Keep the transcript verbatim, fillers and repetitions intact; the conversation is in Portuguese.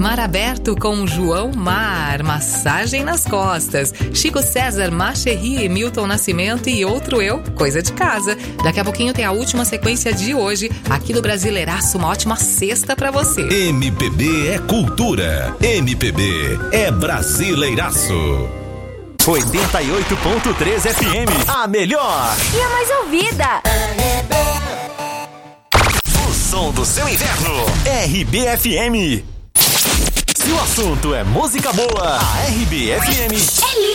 Mar Aberto com João Mar, massagem nas costas. Chico César, Macherry, Milton Nascimento e Outro Eu, Coisa de Casa. Daqui a pouquinho tem a última sequência de hoje, aqui do Brasileiraço. Uma ótima sexta pra você. M P B é cultura. M P B é Brasileiraço. oitenta e oito ponto três F M, a melhor e a mais ouvida. O som do seu inverno, R B F M. Se o assunto é música boa, a R B F M é